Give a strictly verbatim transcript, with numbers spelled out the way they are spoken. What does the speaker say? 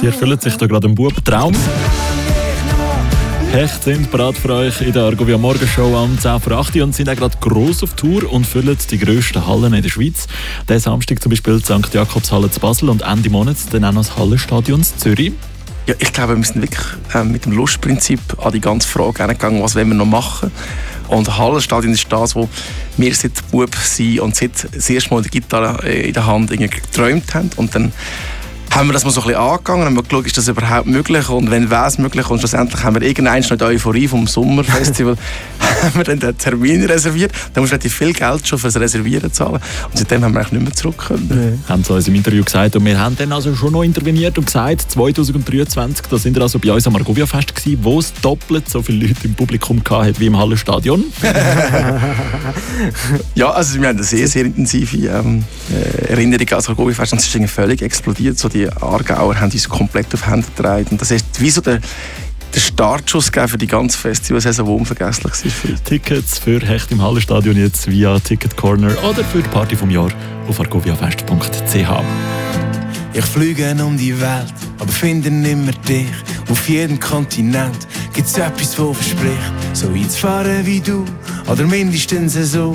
Ihr fühlt sich da gerade einen Bubentraum. Hecht sind bereit für euch in der Argovia Morgenshow am zehn vor acht und sind auch gerade gross auf Tour und füllen die grössten Hallen in der Schweiz. Diesen Samstag zum Beispiel die Sankt Jakobshalle zu Basel und Ende Monat dann auch noch das Hallenstadion in Zürich. Ja, ich glaube, wir sind wirklich äh, mit dem Lustprinzip an die ganze Frage angegangen, was wollen wir noch machen. Und das Hallenstadion ist das, wo wir seit Bub sind und seit das erste Mal die Gitarre in der Hand geträumt haben. Und dann haben wir das mal so ein bisschen angegangen, haben wir geschaut, ist das überhaupt möglich und wenn wäre es möglich und schlussendlich haben wir irgendwann noch die Euphorie vom Sommerfestival haben wir dann den Termin reserviert, dann musst du relativ viel Geld schon fürs Reservieren zahlen und seitdem haben wir eigentlich nicht mehr zurück können. Nee. Haben sie uns im Interview gesagt und wir haben dann also schon noch interveniert und gesagt, zwanzig dreiundzwanzig, da sind wir also bei uns am Argovia Fest gewesen, wo es doppelt so viele Leute im Publikum hatten wie im Hallenstadion. Ja, also wir haben eine sehr, sehr intensive ähm, Erinnerung an das Argovia Fest und es ist irgendwie völlig explodiert. So die Aargauer haben uns komplett auf Hände getragen. Und das ist wie so der, der Startschuss für die ganze Festivalsaison, die unvergesslich war für uns. Tickets für Hecht im Hallenstadion jetzt via Ticket Corner oder für die Party vom Jahr auf argoviafest punkt c h. Ich fliege um die Welt, aber finde nimmer dich. Auf jedem Kontinent gibt's etwas, das verspricht, so weit zu fahren wie du, oder mindestens so.